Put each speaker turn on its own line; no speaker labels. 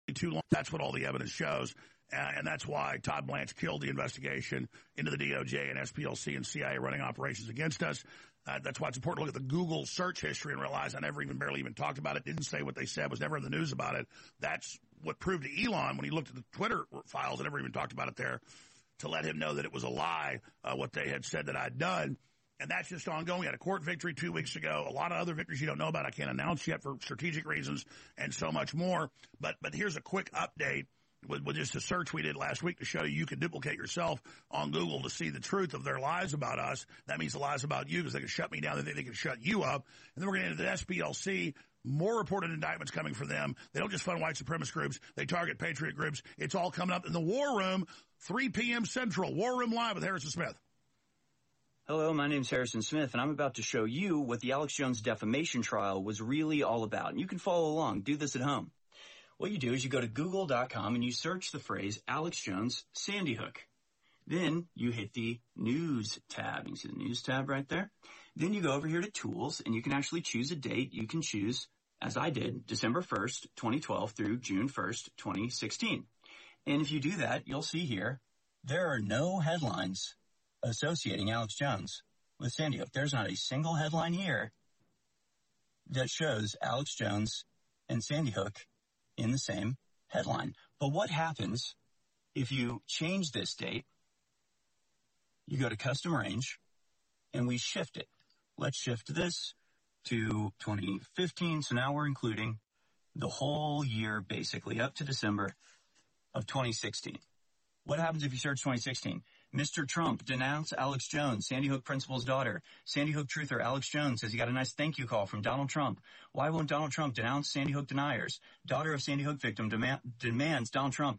too long. That's what all the evidence shows. And that's why Todd Blanche killed the investigation into the DOJ and SPLC and CIA running operations against us. That's why it's important to look at the Google search history and realize I never barely even talked about it, didn't say what they said, was never in the news about it. That's what proved to Elon when he looked at the Twitter files, I never even talked about it there, to let him know that it was a lie, what they had said that I'd done. And that's just ongoing. We had a court victory 2 weeks ago. A lot of other victories you don't know about I can't announce yet for strategic reasons and so much more. But here's a quick update with just a search we did last week to show you can duplicate yourself on Google to see the truth of their lies about us. That means the lies about you because they can shut me down. They think they can shut you up. And then we're going to get into the SPLC. More reported indictments coming for them. They don't just fund white supremacist groups. They target patriot groups. It's all coming up in the War Room, 3 p.m. Central. War Room Live with Harrison Smith.
Hello, my name's Harrison Smith, and I'm about to show you what the Alex Jones defamation trial was really all about. And you can follow along. Do this at home. What you do is you go to google.com and you search the phrase Alex Jones Sandy Hook. Then you hit the News tab. You can see the News tab right there. Then you go over here to Tools, and you can actually choose a date. You can choose, as I did, December 1st, 2012 through June 1st, 2016. And if you do that, you'll see here, there are no headlines associating Alex Jones with Sandy Hook. There's not a single headline here that shows Alex Jones and Sandy Hook in the same headline. But what happens if you change this date? You go to custom range and we shift it. Let's shift this to 2015. So now we're including the whole year, basically up to December of 2016. What happens if you search 2016? Mr. Trump denounced Alex Jones, Sandy Hook principal's daughter. Sandy Hook truther Alex Jones says he got a nice thank you call from Donald Trump. Why won't Donald Trump denounce Sandy Hook deniers? Daughter of Sandy Hook victim demands Donald Trump